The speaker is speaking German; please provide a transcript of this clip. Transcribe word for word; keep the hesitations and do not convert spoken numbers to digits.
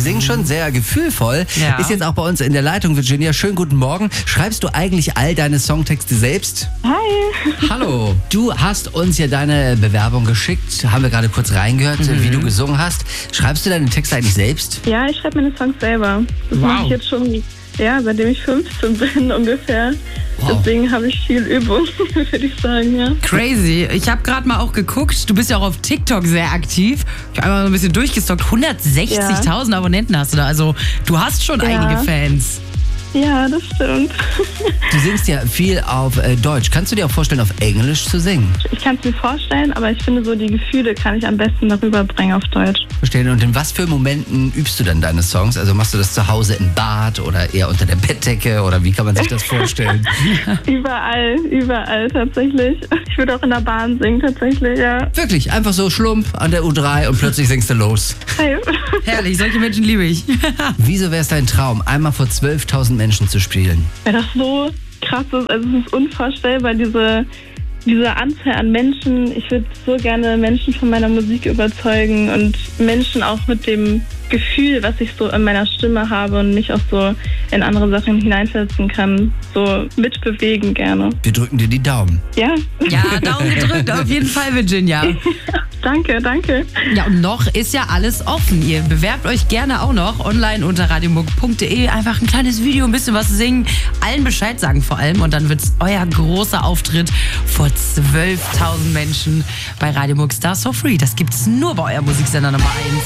singt schon sehr gefühlvoll. Ja. Ist jetzt auch bei uns in der Leitung, Virginia. Schönen guten Morgen. Schreibst du eigentlich all deine Songtexte selbst? Hi. Hallo. Du hast uns ja deine Bewerbung geschickt. Haben wir gerade kurz reingehört, Mhm. wie du gesungen hast. Schreibst du deine Texte eigentlich selbst? Ja, ich schreibe meine Songs selber. Das Wow. mache ich jetzt schon, ja, seitdem ich fünfzehn bin ungefähr. Wow. Deswegen habe ich viel Übung, würde ich sagen, ja. Crazy. Ich habe gerade mal auch geguckt, du bist ja auch auf TikTok sehr aktiv. Ich habe einmal so ein bisschen durchgestockt. hundertsechzigtausend Abonnenten hast du da. Also du hast schon Ja. einige Fans. Ja, das stimmt. Du singst ja viel auf äh, Deutsch. Kannst du dir auch vorstellen, auf Englisch zu singen? Ich kann es mir vorstellen, aber ich finde, so die Gefühle kann ich am besten darüber bringen auf Deutsch. Verstehen. Und in was für Momenten übst du dann deine Songs? Also machst du das zu Hause im Bad oder eher unter der Bettdecke oder wie kann man sich das vorstellen? Überall, überall tatsächlich. Ich würde auch in der Bahn singen tatsächlich, ja. Wirklich, einfach so Schlump an der U drei und plötzlich singst du los. Hey. Herrlich, solche Menschen liebe ich. Wieso wäre es dein Traum, einmal vor zwölftausend Menschen zu spielen? Weil das so krass ist, also es ist unvorstellbar, diese, diese Anzahl an Menschen. Ich würde so gerne Menschen von meiner Musik überzeugen und Menschen auch mit dem Gefühl, was ich so in meiner Stimme habe und mich auch so in andere Sachen hineinversetzen kann, so mitbewegen gerne. Wir drücken dir die Daumen. Ja, Ja, Daumen gedrückt, auf jeden Fall, Virginia. danke, danke. Ja, und noch ist ja alles offen. Ihr bewerbt euch gerne auch noch online unter radiomuck punkt de. Einfach ein kleines Video, ein bisschen was singen, allen Bescheid sagen vor allem. Und dann wird's euer großer Auftritt vor zwölftausend Menschen bei Radio Muck Stars for Free. Das gibt's nur bei eurem Musiksender Nummer eins.